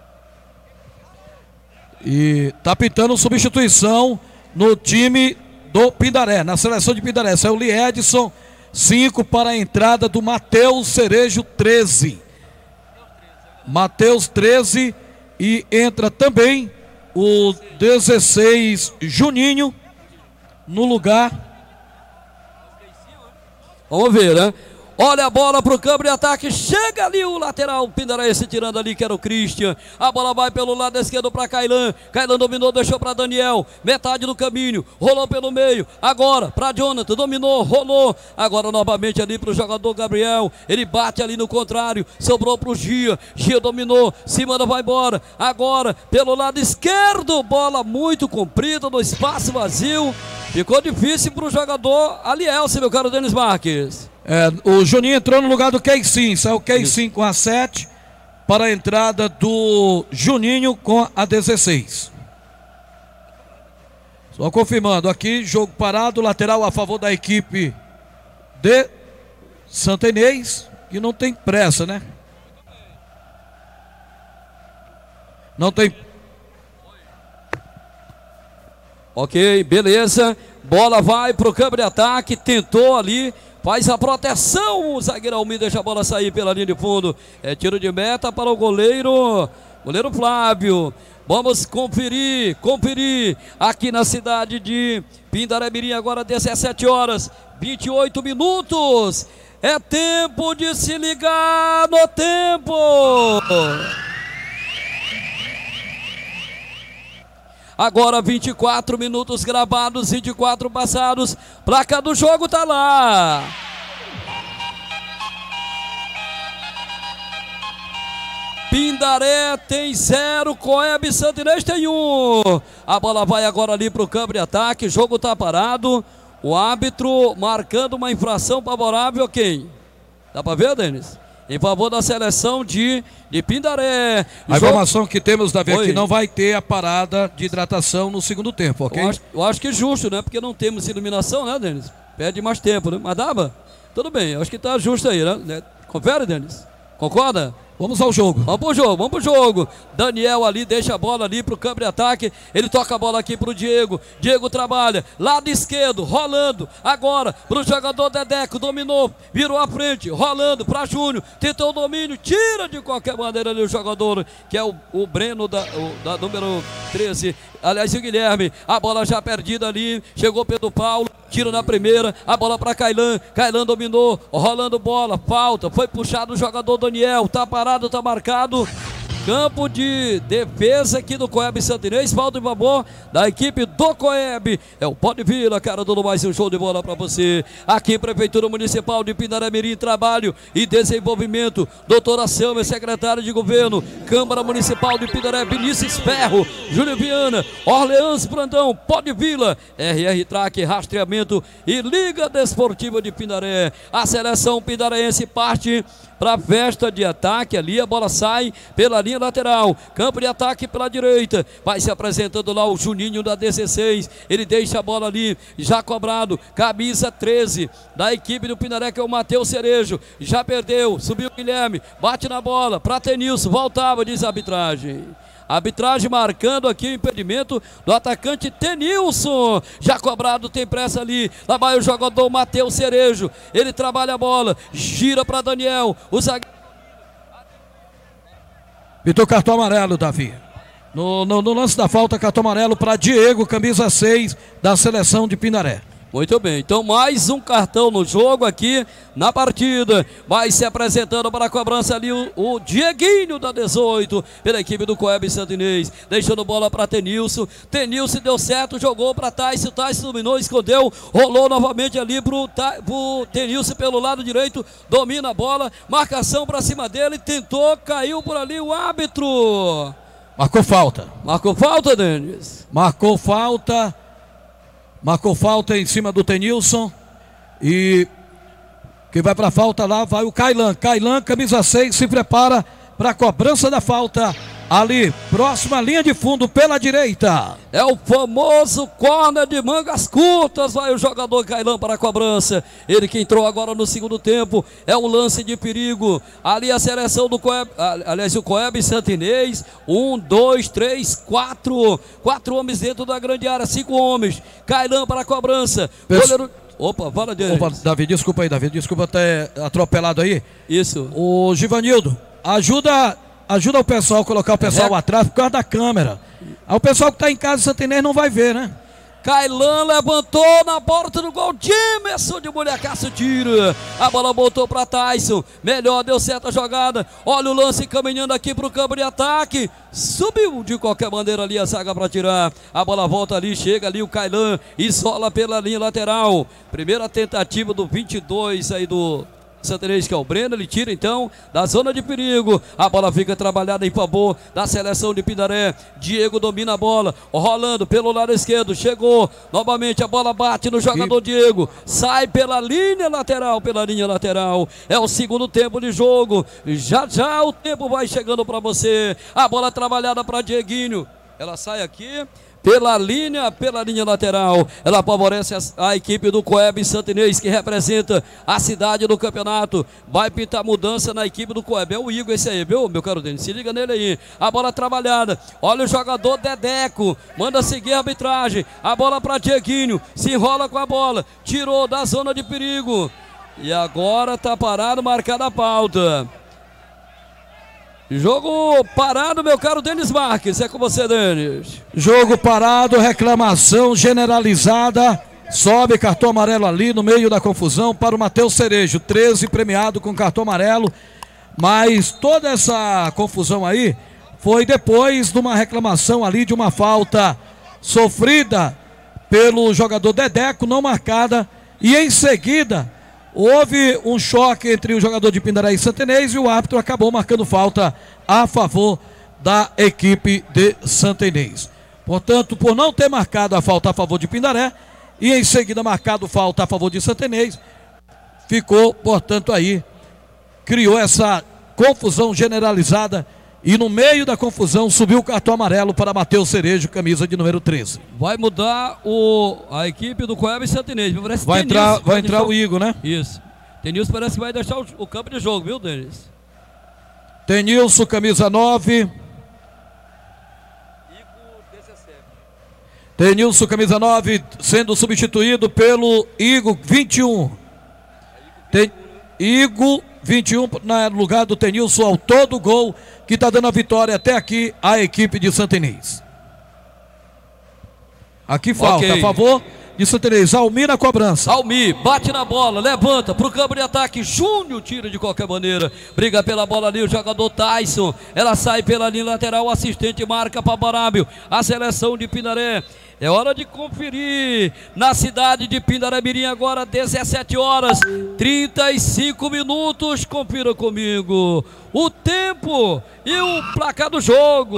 E tá pitando substituição no time do Pindaré. Na seleção de Pindaré saiu o Liedson, 5 para a entrada do Matheus Cerejo, 13. Matheus, 13. E entra também o 16, Juninho, no lugar. Vamos ver, né? Olha a bola pro campo de ataque, chega ali o lateral pindarense tirando ali, que era o Christian. A bola vai pelo lado esquerdo para Kailan. Kailan dominou, deixou para Daniel, metade do caminho, rolou pelo meio, agora para Jonathan, dominou, rolou, agora novamente ali pro jogador Gabriel, ele bate ali no contrário, sobrou pro Gia, Gia dominou, se manda, vai embora, agora pelo lado esquerdo, bola muito comprida no espaço vazio, ficou difícil pro jogador Alielce, meu caro Denis Marques. O Juninho entrou no lugar do Keisim, saiu o Keisim com a 7 para a entrada do Juninho com a 16. Só confirmando aqui, jogo parado, lateral a favor da equipe de Santa Inês, que não tem pressa, né? Não tem. Ok, beleza, bola vai pro campo de ataque, tentou ali, faz a proteção, o zagueiro Almir deixa a bola sair pela linha de fundo, é tiro de meta para o goleiro Flávio. Vamos conferir aqui na cidade de Pindaré-Mirim, agora 17 horas, 28 minutos, é tempo de se ligar no tempo. Agora 24 minutos gravados, 24 passados, placa do jogo tá lá. Pindaré tem 0, Coeb Santa Inês tem 1. A bola vai agora ali para o campo de ataque, jogo tá parado. O árbitro marcando uma infração favorável a quem? Dá para ver, Denis? Em favor da seleção de Pindaré. A informação que temos, Davi, é que não vai ter a parada de hidratação no segundo tempo, ok? Eu acho que é justo, né? Porque não temos iluminação, né, Denis? Pede mais tempo, né? Mas dava? Tudo bem, eu acho que tá justo aí, né? Confere, Denis? Concorda? Vamos ao jogo. Vamos pro jogo. Daniel ali, deixa a bola ali pro campo de ataque. Ele toca a bola aqui pro Diego. Diego trabalha, lado esquerdo, rolando. Agora pro jogador Dedeco, dominou, virou à frente, rolando pra Júnior. Tentou o domínio, tira de qualquer maneira ali o jogador, que é o Breno da número 13. Aliás, o Guilherme, a bola já perdida ali, chegou Pedro Paulo, tira na primeira, a bola para Kailan, Kailan dominou, rolando bola, falta, foi puxado o jogador Daniel, tá parado, tá marcado, campo de defesa aqui do Coeb Santa Inês, falta em favor da equipe do Coeb, é o Pode Vila, cara, tudo mais um show de bola para você, aqui Prefeitura Municipal de Pindaré-Mirim, Trabalho e Desenvolvimento, doutora Selma, secretária de Governo, Câmara Municipal de Pindaré, Vinícius Ferro, Júlio Viana, Orleans Brandão, Pode Vila, RR Track, Rastreamento e Liga Desportiva de Pindaré, a seleção pindarense parte para a festa de ataque ali, a bola sai pela linha lateral, campo de ataque pela direita, vai se apresentando lá o Juninho da 16, ele deixa a bola ali, já cobrado, camisa 13 da equipe do Pindaré, que é o Matheus Cerejo, já perdeu, subiu o Guilherme, bate na bola, para Tenilson, voltava, diz a arbitragem. Arbitragem marcando aqui o impedimento do atacante Tenilson. Já cobrado, tem pressa ali. Lá vai o jogador Matheus Cerejo. Ele trabalha a bola, gira para Daniel. O zagueiro. Vitor, cartão amarelo, Davi. No lance da falta, cartão amarelo para Diego, camisa 6 da seleção de Pindaré. Muito bem, então mais um cartão no jogo aqui na partida, vai se apresentando para a cobrança ali o Dieguinho da 18, pela equipe do Coeb Santa Inês, deixando bola para Tenilson, Tenilson deu certo, jogou para Tyson, Tyson dominou, escondeu, rolou novamente ali pro Tenilson pelo lado direito, domina a bola, marcação para cima dele, tentou, caiu por ali o árbitro. Marcou falta. Marcou falta, Denis? Marcou falta em cima do Tenilson. E quem vai para a falta lá vai o Kailan. Kailan, camisa 6, se prepara para a cobrança da falta ali, próxima linha de fundo pela direita. É o famoso corner de mangas curtas. Vai o jogador Cailão para a cobrança. Ele que entrou agora no segundo tempo. É um lance de perigo. Ali a seleção do Coeb. Aliás, o Coeb Santinês. 1, 2, 3, 4. 4 homens dentro da grande área. 5 homens. Cailão para a cobrança. Goleiro... Opa, fala de. Opa, Davi, desculpa aí, Davi. Desculpa ter atropelado aí. Isso. O Givanildo, ajuda o pessoal a colocar o pessoal atrás por causa da câmera. Aí o pessoal que está em casa de Santinês não vai ver, né? Cailão levantou na porta do gol. Dimerson de Mulhercaço tira. A bola voltou para Tyson. Melhor, deu certa jogada. Olha o lance caminhando aqui para o campo de ataque. Subiu de qualquer maneira ali a zaga para tirar. A bola volta ali, chega ali o Cailão. Isola pela linha lateral. Primeira tentativa do 22 aí do Santinês, que é o Breno. Ele tira então da zona de perigo. A bola fica trabalhada em favor da seleção de Pindaré. Diego domina a bola, rolando pelo lado esquerdo. Chegou novamente, a bola bate no jogador Diego. Sai pela linha lateral, É o segundo tempo de jogo. Já o tempo vai chegando para você. A bola trabalhada para Dieguinho. Ela sai aqui pela linha lateral. Ela favorece a equipe do Coeb Santinês, que representa a cidade do campeonato. Vai pintar mudança na equipe do Coeb. É o Igor esse aí, viu, meu caro Denis? Se liga nele aí. A bola trabalhada. Olha o jogador Dedeco. Manda seguir a arbitragem. A bola para Dieguinho. Se enrola com a bola. Tirou da zona de perigo. E agora tá parado, marcada a pauta. Jogo parado, meu caro Denis Marques. É com você, Denis. Jogo parado, reclamação generalizada. Sobe cartão amarelo ali no meio da confusão para o Matheus Cerejo. 13 premiado com cartão amarelo. Mas toda essa confusão aí foi depois de uma reclamação ali, de uma falta sofrida pelo jogador Dedeco, não marcada. E em seguida houve um choque entre o jogador de Pindaré e Santinês e o árbitro acabou marcando falta a favor da equipe de Santinês. Portanto, por não ter marcado a falta a favor de Pindaré e em seguida marcado falta a favor de Santinês, ficou, portanto, aí, criou essa confusão generalizada. E no meio da confusão subiu o cartão amarelo para Matheus Cerejo, camisa de número 13. Vai mudar a equipe do Coeb Santinês. Vai entrar o Igor, né? Isso. Tenilson parece que vai deixar o campo de jogo, viu, Denis? Tenilson, camisa 9. Igor 17. Tenilson, camisa 9, sendo substituído pelo Igor 21. Igor 21 no lugar do Tenilson, autor do gol, que está dando a vitória até aqui à equipe de Santinês. Aqui falta, a favor de Santinês. Almir na cobrança. Almir bate na bola, levanta para o campo de ataque. Júnior tira de qualquer maneira. Briga pela bola ali o jogador Tyson. Ela sai pela linha lateral. O assistente marca para Barábio. A seleção de Pindaré. É hora de conferir na cidade de Pindaré Mirim agora, 17 horas, 35 minutos. Confira comigo o tempo e o placar do jogo.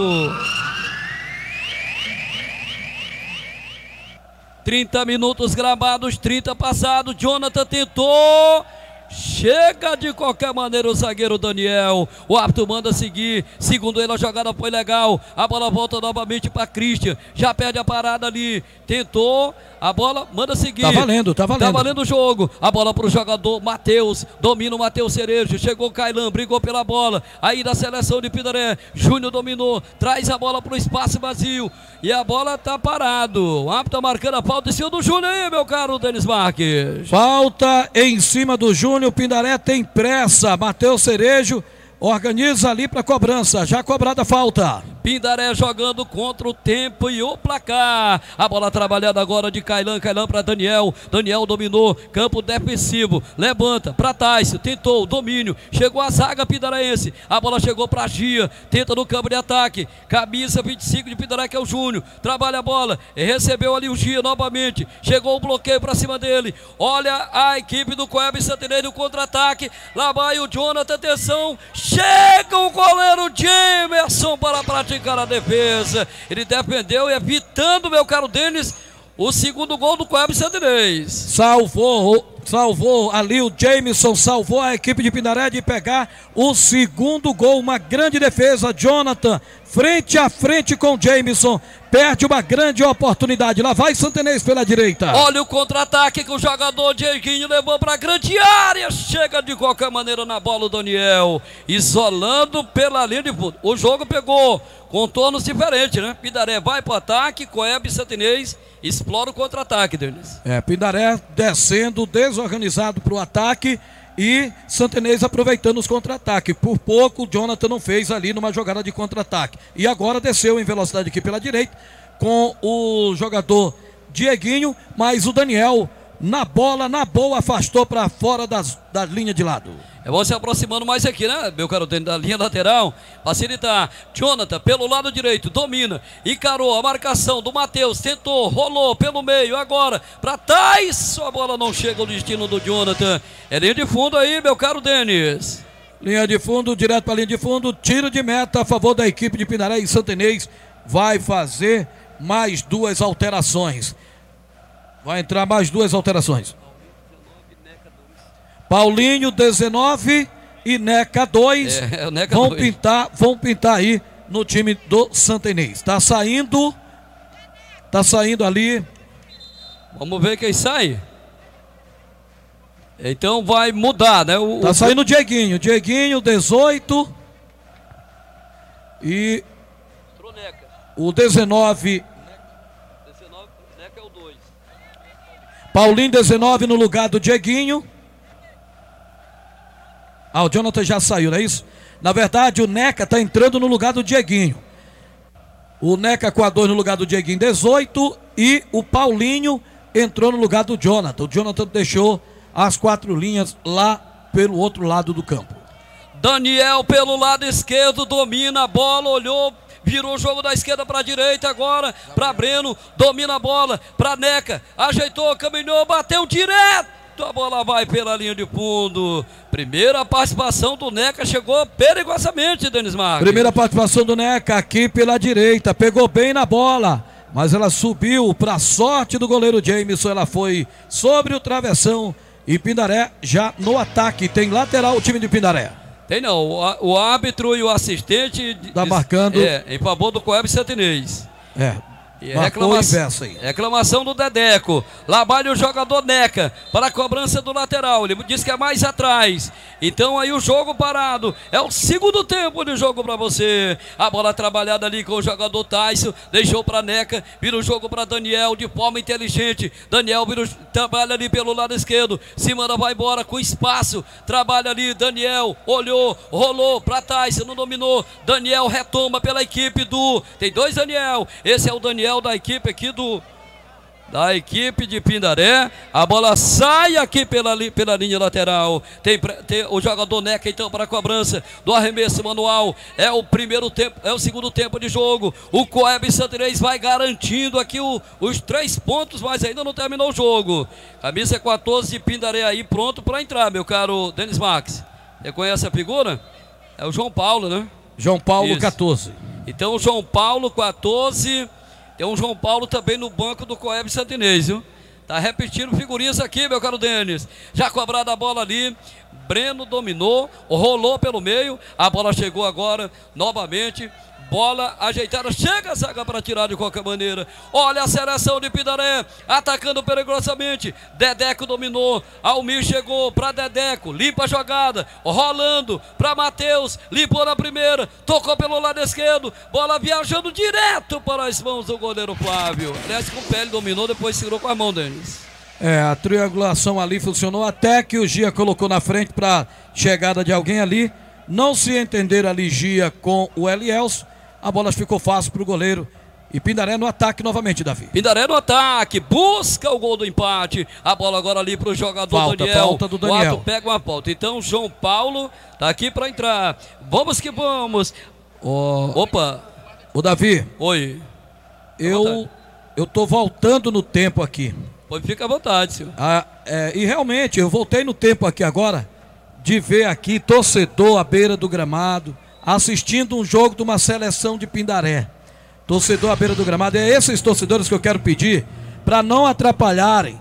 30 minutos gravados, 30 passados. Jonathan tentou. Chega de qualquer maneira o zagueiro Daniel. O árbitro manda seguir. Segundo ele, a jogada foi legal. A bola volta novamente para Christian. Já perde a parada ali. Tentou. A bola manda seguir. Tá valendo. Tá valendo o jogo. A bola para o jogador Matheus. Domina o Matheus Cerejo. Chegou o Cailão. Brigou pela bola. Aí da seleção de Pindaré. Júnior dominou. Traz a bola para o espaço vazio. E a bola tá parado. O árbitro tá marcando a falta em cima do Júnior aí, meu caro Denis Marques. Falta em cima do Júnior. O Pindaré tem pressa. Matheus Cerejo organiza ali para cobrança. Já cobrada a falta. Pindaré jogando contra o tempo e o placar. A bola trabalhada agora de Cailão. Cailão para Daniel. Daniel dominou. Campo defensivo. Levanta para Tyson. Tentou. Domínio. Chegou a zaga pindarense. A bola chegou para Gia. Tenta no campo de ataque. Camisa 25 de Pindaré, que é o Júnior. Trabalha a bola. Recebeu ali o Gia novamente. Chegou o bloqueio para cima dele. Olha a equipe do Coeb Santinês no contra-ataque. Lá vai o Jonathan. Atenção. Chega o goleiro Dimerson para praticar a defesa. Ele defendeu, evitando, meu caro Denis, o segundo gol do Coeb Santinês. salvou ali o Jameson, salvou a equipe de Pindaré de pegar o segundo gol, uma grande defesa, Jonathan, frente a frente com o Jameson, perde uma grande oportunidade, lá vai Santenês pela direita. Olha o contra-ataque que o jogador Dieguinho levou para a grande área, chega de qualquer maneira na bola o Daniel, isolando pela linha de fundo. O jogo pegou contornos diferentes, né? Pindaré vai para o ataque, Coeb e Santenês explora o contra-ataque, Denis. Pindaré descendo desorganizado para o ataque e Santenês aproveitando os contra-ataques. Por pouco o Jonathan não fez ali numa jogada de contra-ataque. E agora desceu em velocidade aqui pela direita com o jogador Dieguinho, mas o Daniel na bola, na boa, afastou para fora da linha de lado. Vão se aproximando mais aqui, né, meu caro, dentro da linha lateral, facilitar. Jonathan pelo lado direito, domina, encarou a marcação do Matheus, tentou, rolou pelo meio, agora para Tais, a bola não chega ao destino do Jonathan. É linha de fundo aí, meu caro Denis. Linha de fundo, direto para a linha de fundo, tiro de meta a favor da equipe de Pindaré, e Santenês vai fazer mais duas alterações. Vai entrar mais duas alterações. Paulinho 19 e Neca 2 Neca vão pintar aí no time do Santenês. Tá saindo ali. Vamos ver quem sai. Então vai mudar, né? Tá saindo o Dieguinho 18 e o 19. Neca é o 2. Paulinho 19 no lugar do Dieguinho. O Jonathan já saiu, não é isso? Na verdade, o Neca está entrando no lugar do Dieguinho. O Neca com a 2 no lugar do Dieguinho, 18. E o Paulinho entrou no lugar do Jonathan. O Jonathan deixou as 4 linhas lá pelo outro lado do campo. Daniel pelo lado esquerdo, domina a bola, olhou, virou o jogo da esquerda para a direita agora, para Breno, domina a bola, para Neca, ajeitou, caminhou, bateu direto. A bola vai pela linha de fundo. Primeira participação do Neca, chegou perigosamente, Denis Marques. Primeira participação do Neca aqui pela direita, pegou bem na bola, mas ela subiu para a sorte do goleiro Jameson, ela foi sobre o travessão e Pindaré já no ataque. Tem lateral o time de Pindaré. Tem não, o árbitro e o assistente tá marcando em favor do Coeb Santenês. Reclamação do Dedeco. Lá vai o jogador Neca para a cobrança do lateral. Ele diz que é mais atrás. Então aí o jogo parado. É o segundo tempo de jogo para você. A bola trabalhada ali com o jogador Tyson. Deixou para Neca. Vira o jogo para Daniel de forma inteligente. Daniel trabalha ali pelo lado esquerdo. Se manda, vai embora com espaço. Trabalha ali. Daniel olhou, rolou para Tyson. Não dominou. Daniel retoma pela equipe do. Tem 2 Daniel. Esse é o Daniel da equipe aqui da equipe de Pindaré. A bola sai aqui pela linha lateral. Tem o jogador Neca então para a cobrança do arremesso manual. É o primeiro tempo, é o segundo tempo de jogo. O Coeb Santenês vai garantindo aqui os 3 pontos, mas ainda não terminou o jogo. Camisa 14 de Pindaré aí pronto para entrar, meu caro Denis Marques. Você conhece a figura? É o João Paulo, né? João Paulo. Isso. 14. Então o João Paulo 14. Tem um João Paulo também no banco do Coeb Santenês, viu? Tá repetindo figurinhas aqui, meu caro Denis. Já cobrada a bola ali. Breno dominou, rolou pelo meio. A bola chegou agora novamente. Bola ajeitada, chega a zaga para tirar de qualquer maneira. Olha a seleção de Pindaré, atacando perigosamente. Dedeco dominou, Almir chegou para Dedeco, limpa a jogada, rolando para Matheus, limpou na primeira, tocou pelo lado esquerdo, bola viajando direto para as mãos do goleiro Flávio. Aliás, com o pé ele dominou, depois segurou com a mão, Denis. A triangulação ali funcionou até que o Gia colocou na frente para chegada de alguém ali. Não se entenderam ali Gia com o Elielson. A bola ficou fácil para o goleiro. E Pindaré no ataque novamente, Davi. Pindaré no ataque, busca o gol do empate. A bola agora ali para o jogador Daniel. Falta do Daniel. O Ato pega uma falta. Então João Paulo tá aqui para entrar. Vamos que vamos. Opa. Ô Davi. Oi. Eu tô voltando no tempo aqui. Pode ficar à vontade, senhor. E realmente, eu voltei no tempo aqui agora de ver aqui torcedor à beira do gramado, assistindo um jogo de uma seleção de Pindaré. Torcedor à beira do gramado. É esses torcedores que eu quero pedir para não atrapalharem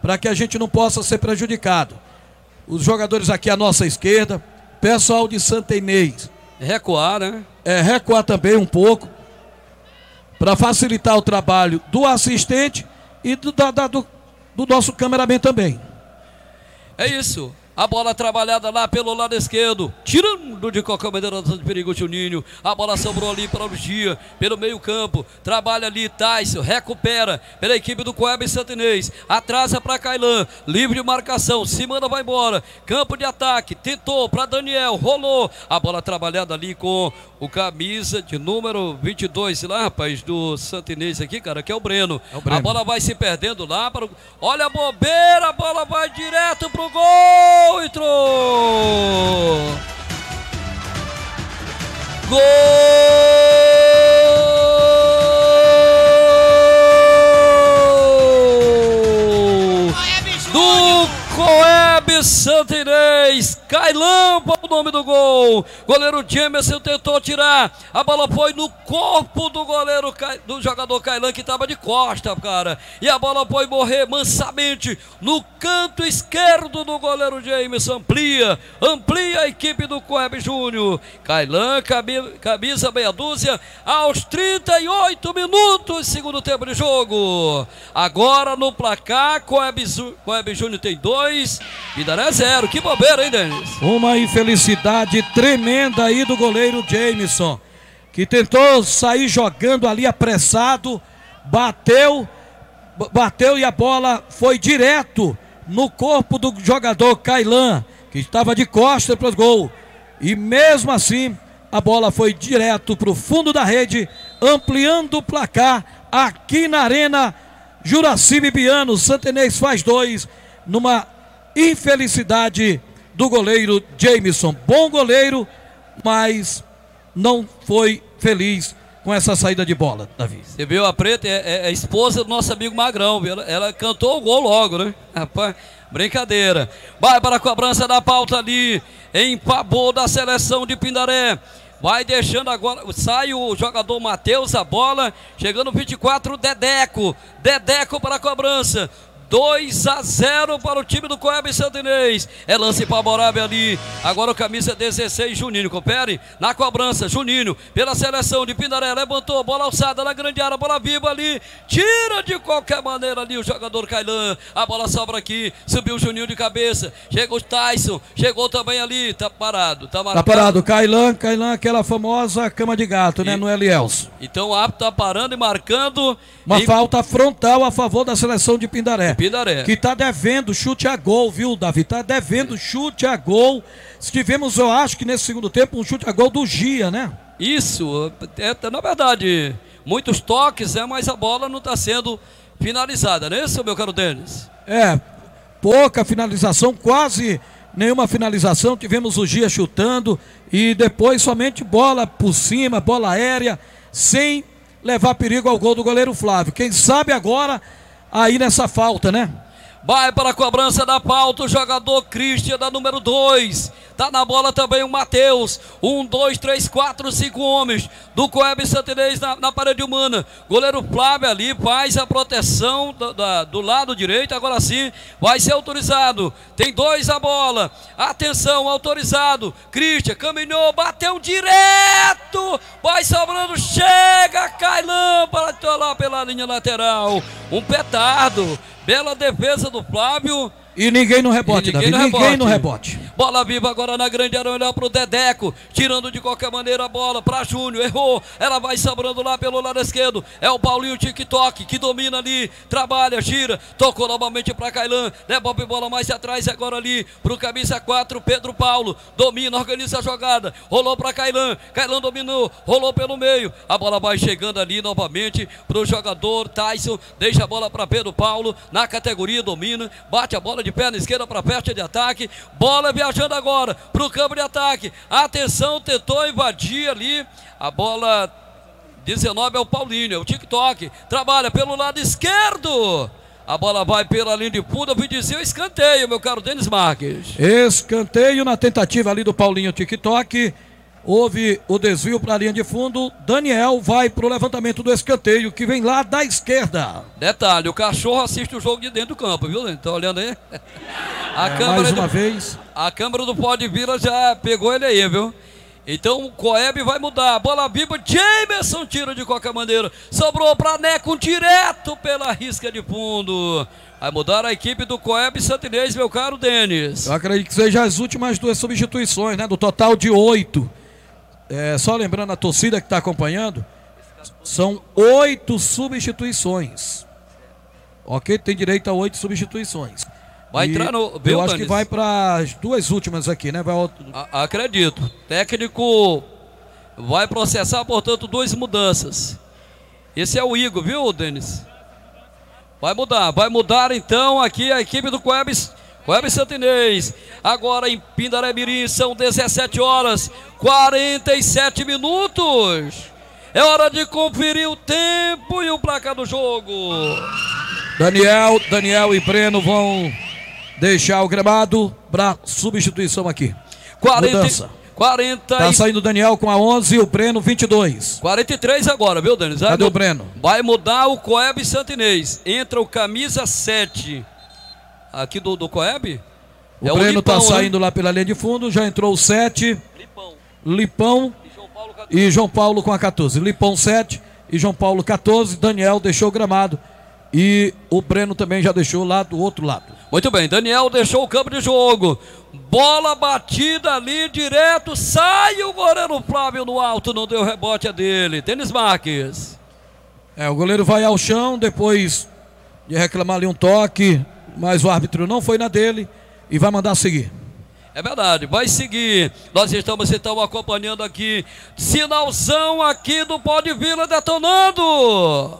para que a gente não possa ser prejudicado. Os jogadores aqui à nossa esquerda, pessoal de Santa Inês. Recuar, né? Recuar também um pouco, para facilitar o trabalho do assistente e do nosso cameraman também. É isso. A bola trabalhada lá pelo lado esquerdo, tirando de qualquer maneira de perigo o Juninho. A bola sobrou ali para o Gia, pelo meio campo. Trabalha ali Tyson, recupera pela equipe do Coeb Santa Inês. Atrasa para Kailan, livre de marcação. Se manda, vai embora. Campo de ataque, tentou para Daniel, rolou. A bola trabalhada ali com o camisa de número 22 lá, rapaz, do Santa Inês aqui, cara, que é o Breno. A bola vai se perdendo lá. Olha a bobeira, a bola vai direto pro gol. Entrou! Gol do Coeb Santa Inês. Kailan, o nome do gol. Goleiro Jamerson tentou tirar. A bola foi no corpo do goleiro, do jogador Kailan, que estava de costa, cara. E a bola foi morrer mansamente no canto esquerdo do goleiro Jamerson. Amplia a equipe do Coeb Júnior. Kailan, camisa meia dúzia, aos 38 minutos, segundo tempo de jogo. Agora no placar, Coeb Júnior tem 2, Pindaré 0. Que bobeira, hein, Denis? Uma infelicidade tremenda aí do goleiro Jamerson, que tentou sair jogando ali apressado, bateu e a bola foi direto no corpo do jogador Kailan, que estava de costas para o gol. E mesmo assim, a bola foi direto para o fundo da rede, ampliando o placar aqui na Arena Juraci Bibiano. Santa Inês faz 2, numa infelicidade do goleiro Jamerson. Bom goleiro, mas não foi feliz com essa saída de bola, Davi. Você viu, a Preta é a esposa do nosso amigo Magrão, ela cantou o gol logo, né? Rapaz, brincadeira. Vai para a cobrança da pauta ali, em favor da seleção de Pindaré. Vai deixando agora, sai o jogador Matheus, a bola, chegando 24, Dedeco para a cobrança. 2-0 para o time do Coeb Santa Inês. É lance favorável ali. Agora o camisa 16, Juninho. Confere na cobrança. Juninho pela seleção de Pindaré. Levantou, bola alçada na grande área. Bola viva ali. Tira de qualquer maneira ali o jogador Kailan. A bola sobra aqui. Subiu o Juninho de cabeça. Chega o Tyson. Chegou também ali. Tá parado. Tá parado. Kailan, aquela famosa cama de gato, né? No Elielson. Então o árbitro tá parando e marcando. Uma falta frontal a favor da seleção de Pindaré. Pindaré. Que está devendo chute a gol, viu, Davi? Está devendo chute a gol. Tivemos, eu acho que nesse segundo tempo, um chute a gol do Gia, né? Isso, na verdade, muitos toques, mas a bola não está sendo finalizada, não é isso, meu caro Denis? Pouca finalização, quase nenhuma finalização. Tivemos o Gia chutando e depois somente bola por cima, bola aérea, sem levar perigo ao gol do goleiro Flávio. Quem sabe agora aí nessa falta, né? Vai para a cobrança da pauta o jogador Christian, da número 2. Tá na bola também o Matheus. 1, 2, 3, 4, 5 homens do Coeb Santa Inês na parede humana. Goleiro Flávio ali faz a proteção do lado direito. Agora sim vai ser autorizado. Tem 2 a bola. Atenção, autorizado. Christian caminhou, bateu direto. Vai sobrando, chega Kailan para lá pela linha lateral. Um petardo. Bela defesa do Flávio. E ninguém no rebote, Davi. Ninguém no rebote. Bola viva agora na grande área, olhar para o Dedeco, tirando de qualquer maneira a bola para Júnior, errou, ela vai sobrando lá pelo lado esquerdo, é o Paulinho TikTok que domina ali, trabalha, gira, tocou novamente para Kailan, devolve bola mais atrás agora ali para o camisa 4, Pedro Paulo, domina, organiza a jogada, rolou para Kailan, Kailan dominou, rolou pelo meio, a bola vai chegando ali novamente para o jogador Tyson, deixa a bola para Pedro Paulo, na categoria domina, bate a bola de perna esquerda para perto de ataque, bola viajando agora para o campo de ataque, atenção, tentou invadir ali, a bola 19 é o Paulinho, é o TikTok, trabalha pelo lado esquerdo, a bola vai pela linha de fundo, eu vim dizer o escanteio, meu caro Denis Marques. Escanteio na tentativa ali do Paulinho TikTok, Houve o desvio para a linha de fundo. Daniel vai para o levantamento do escanteio, que vem lá da esquerda. Detalhe, o cachorro assiste o jogo de dentro do campo, viu? Tá olhando aí? Mais uma vez. A câmera do Pode Vila já pegou ele aí, viu? Então o Coeb vai mudar. Bola viva, Jameson tira de qualquer maneira. Sobrou para Neco direto pela risca de fundo. Vai mudar a equipe do Coeb Santinês, meu caro Denis. Eu acredito que sejam as últimas 2 substituições, né? Do total de 8. Só lembrando a torcida que está acompanhando, são 8 substituições. Ok? Tem direito a 8 substituições. Vai entrar no... Eu acho que vai para as 2 últimas aqui, né? Acredito. Técnico vai processar, portanto, 2 mudanças. Esse é o Igor, viu, Denis? Vai mudar então aqui a equipe do Coeb Santinês. Agora em Pindaré Mirim são 17 horas 47 minutos. É hora de conferir o tempo e o placar do jogo. Daniel e Breno vão deixar o gramado para substituição aqui. Mudança. Tá saindo o Daniel com a 11 e o Breno 22. 43 agora, viu, Denis? Cadê o Breno? Vai mudar o Coeb Santinês. Entra o camisa 7 aqui do Coeb. O Breno Lipão, tá saindo lá pela linha de fundo. Já entrou o 7. Lipão e João Paulo com a 14. Lipão 7 e João Paulo 14. Daniel deixou o gramado. E o Breno também já deixou lá do outro lado. Muito bem, Daniel deixou o campo de jogo. Bola batida ali direto. Sai o goleiro Flávio no alto. Não deu rebote a dele. Denis Marques. O goleiro vai ao chão depois de reclamar ali um toque. Mas o árbitro não foi na dele e vai mandar seguir. É verdade, vai seguir. Nós estamos então acompanhando aqui. Sinalzão aqui do Pode Vila detonando.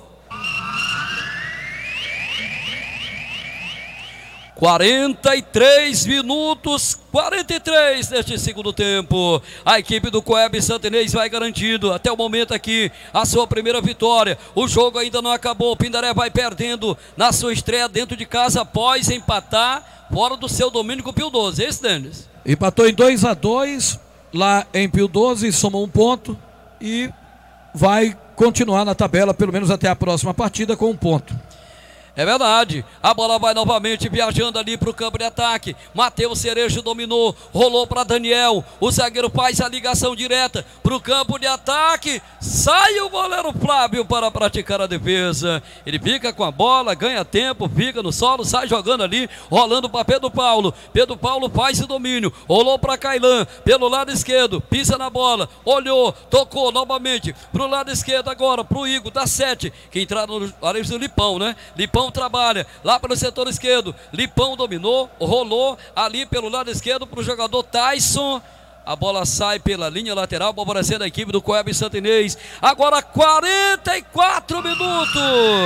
43 minutos, 43 neste segundo tempo. A equipe do Coeb Santinês vai garantindo até o momento aqui a sua primeira vitória. O jogo ainda não acabou. O Pindaré vai perdendo na sua estreia dentro de casa após empatar fora do seu domínio com o Pio 12. É isso, Denis? Empatou em 2-2 lá em Pio 12, somou 1 ponto e vai continuar na tabela pelo menos até a próxima partida com 1 ponto. É verdade, a bola vai novamente viajando ali para o campo de ataque. Matheus Cerejo dominou, rolou para Daniel. O zagueiro faz a ligação direta para o campo de ataque. Sai o goleiro Flávio para praticar a defesa. Ele fica com a bola, ganha tempo, fica no solo, sai jogando ali, rolando para Pedro Paulo. Pedro Paulo faz o domínio, rolou para Cailan pelo lado esquerdo, pisa na bola, olhou, tocou novamente para o lado esquerdo agora, para o Igor, da 7, que entraram no área do Lipão, né? Lipão trabalha lá pelo setor esquerdo. Lipão dominou, rolou ali pelo lado esquerdo para o jogador Tyson. A bola sai pela linha lateral, favorecendo a equipe do Coeb Santinês. Agora 44 minutos.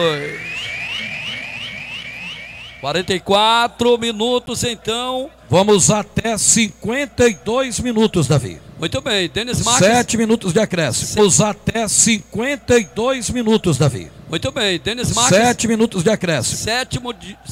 44 minutos então. Vamos até 52 minutos, Davi. Muito bem, Denis Marques. 7 minutos de acréscimo. Vamos até 52 minutos, Davi. Muito bem, Denis Marques. 7 minutos de acréscimo.